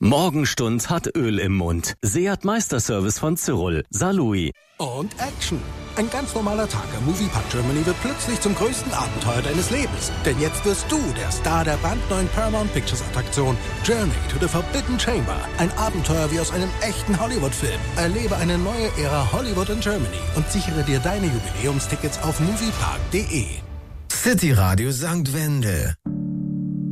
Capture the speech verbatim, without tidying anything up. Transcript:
Morgenstund hat Öl im Mund. Seat Meisterservice von Cyril. Salui. Und Action. Ein ganz normaler Tag am Moviepark Germany wird plötzlich zum größten Abenteuer deines Lebens. Denn jetzt wirst du der Star der brandneuen Paramount Pictures Attraktion Journey to the Forbidden Chamber. Ein Abenteuer wie aus einem echten Hollywood-Film. Erlebe eine neue Ära Hollywood in Germany und sichere dir deine Jubiläumstickets auf moviepark punkt de. City Radio Sankt Wendel.